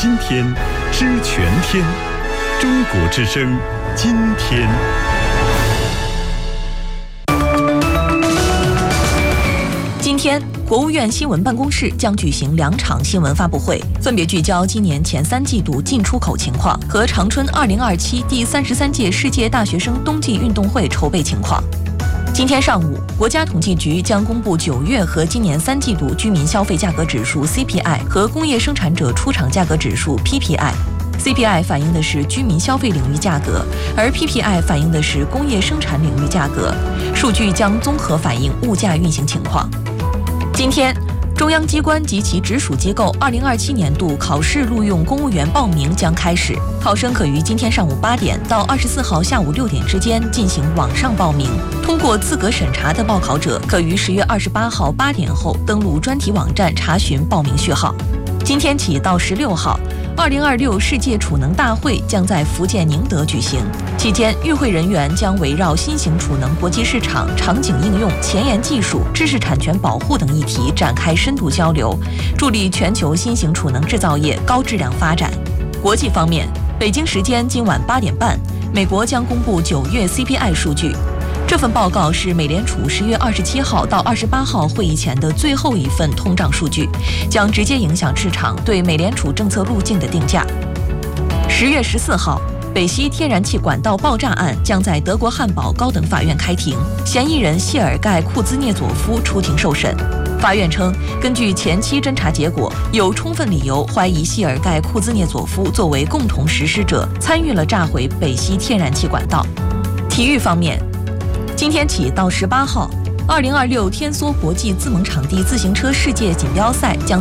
今天，知全天。中国之声，今天。 今天，国务院新闻办公室将举行2场新闻发布会，分别聚焦今年前3季度进出口情况和长春2027第33届世界大学生冬季运动会筹备情况。今天上午，国家统计局将公布9月和今年3季度居民消费价格指数 CPI 和工业生产者出厂价格指数 PPI。CPI 反映的是居民消费领域价格，而 PPI 反映的是工业生产领域价格。数据将综合反映物价运行情况。今天，中央机关及其直属机构2027年度考试录用公务员报名将开始，考生可于今天上午8点到24号下午6点之间进行网上报名。通过资格审查的报考者，可于10月28号8点后登录专题网站查询报名序号。今天起到16号，2026世界储能大会将在福建宁德举行。期间，与会人员将围绕新型储能国际市场、场景应用、前沿技术、知识产权保护等议题展开深度交流，助力全球新型储能制造业高质量发展。国际方面，北京时间今晚8点半，美国将公布9月 CPI 数据。这份报告是美联储10月27号到28号会议前的最后一份通胀数据，将直接影响市场对美联储政策路径的定价。10月14号，北溪天然气管道爆炸案将在德国汉堡高等法院开庭，嫌疑人谢尔盖·库兹涅佐夫出庭受审。法院称，根据前期侦查结果，有充分理由怀疑谢尔盖·库兹涅佐夫作为共同实施者，参与了炸毁北溪天然气管道。体育方面，今天起到18号，2026天梭国际自蒙场地自行车世界锦标赛将